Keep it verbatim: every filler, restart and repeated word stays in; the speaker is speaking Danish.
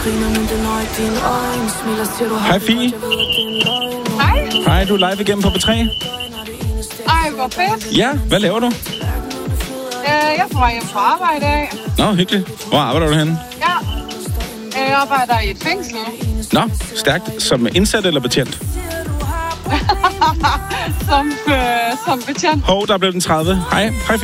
Hej Fie. Hej. Hej, du er live igennem på B tre. Ej, hvor fedt. Ja, hvad laver du? Øh, jeg er på vej hjem fra arbejde i dag. Nå, hyggeligt. Hvor arbejder du henne? Ja. Jeg arbejder i et fængsel. Nå, stærkt. Som indsat eller betjent? som, øh, som betjent. Hov, der blev den tredive. Hej, hej.